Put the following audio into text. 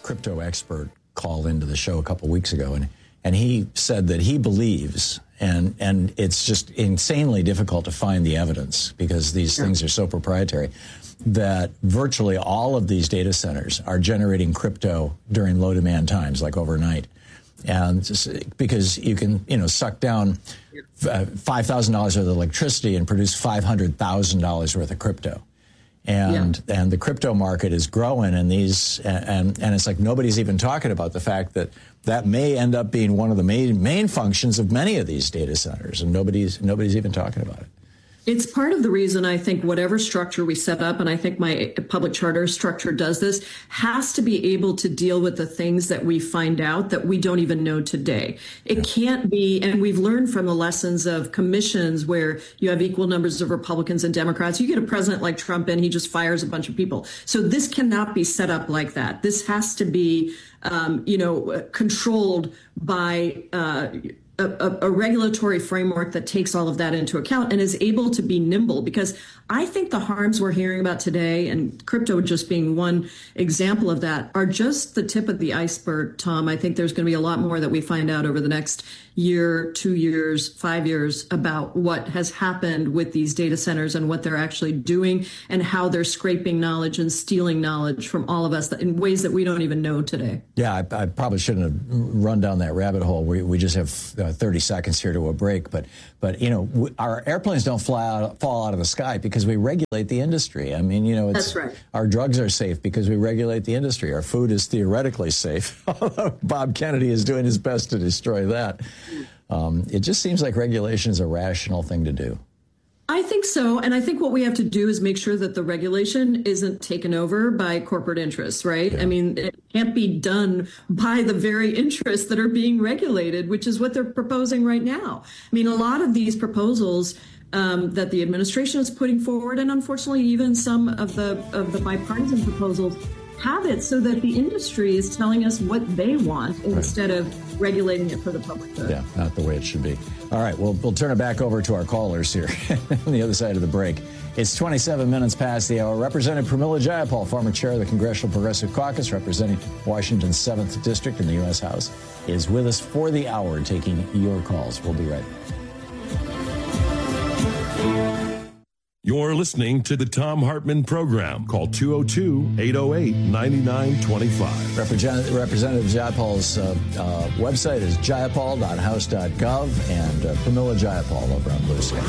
crypto expert called into the show a couple weeks ago, and he said that he believes, and it's just insanely difficult to find the evidence because these things are so proprietary, that virtually all of these data centers are generating crypto during low demand times, like overnight. And because you can, suck down $5,000 worth of electricity and produce $500,000 worth of crypto. And the crypto market is growing, and it's like nobody's even talking about the fact that may end up being one of the main functions of many of these data centers, and nobody's even talking about it. It's part of the reason I think whatever structure we set up, and I think my public charter structure does this, has to be able to deal with the things that we find out that we don't even know today. It can't be, and we've learned from the lessons of commissions where you have equal numbers of Republicans and Democrats. You get a president like Trump and he just fires a bunch of people. So this cannot be set up like that. This has to be, controlled by a regulatory framework that takes all of that into account and is able to be nimble, because I think the harms we're hearing about today, and crypto just being one example of that, are just the tip of the iceberg, Tom. I think there's going to be a lot more that we find out over the next year, 2 years, 5 years about what has happened with these data centers and what they're actually doing and how they're scraping knowledge and stealing knowledge from all of us in ways that we don't even know today. Yeah, I probably shouldn't have run down that rabbit hole. We just have 30 seconds here to a break, but our airplanes don't fall out of the sky because we regulate the industry. I mean, that's right. Our drugs are safe because we regulate the industry. Our food is theoretically safe, although Bob Kennedy is doing his best to destroy that. It just seems like regulation is a rational thing to do. I think so. And I think what we have to do is make sure that the regulation isn't taken over by corporate interests, right? Yeah. I mean, it can't be done by the very interests that are being regulated, which is what they're proposing right now. I mean, a lot of these proposals that the administration is putting forward, and unfortunately even some of the bipartisan proposals, have it so that the industry is telling us what they want instead of regulating it for the public good. Yeah, not the way it should be. All right, we'll turn it back over to our callers here on the other side of the break. It's 27 minutes past the hour. Representative Pramila Jayapal, former chair of the Congressional Progressive Caucus, representing Washington's 7th District in the U.S. House, is with us for the hour taking your calls. We'll be right back. You're listening to the Thom Hartmann Program. Call 202-808-9925. Representative Jayapal's website is jayapal.house.gov, and Pramila Jayapal over on Blue Sky.